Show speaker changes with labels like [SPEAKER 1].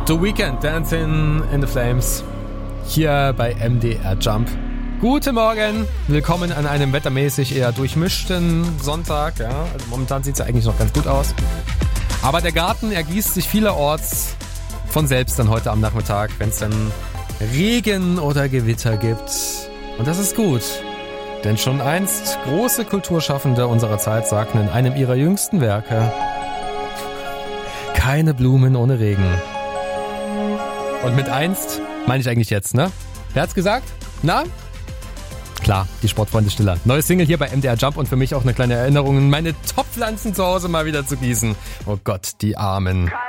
[SPEAKER 1] The Weeknd, Dancing in the Flames, hier bei MDR Jump. Guten Morgen, willkommen an einem wettermäßig eher durchmischten Sonntag. Ja, also momentan sieht es ja eigentlich noch ganz gut aus. Aber der Garten ergießt sich vielerorts von selbst dann heute am Nachmittag, wenn es dann Regen oder Gewitter gibt. Und das ist gut, denn schon einst große Kulturschaffende unserer Zeit sagten in einem ihrer jüngsten Werke: keine Blumen ohne Regen. Und mit einst meine ich eigentlich jetzt, ne? Wer hat's gesagt? Na? Klar, die Sportfreunde Stiller. Neues Single hier bei MDR Jump und für mich auch eine kleine Erinnerung, meine Top-Pflanzen zu Hause mal wieder zu gießen. Oh Gott, die Armen.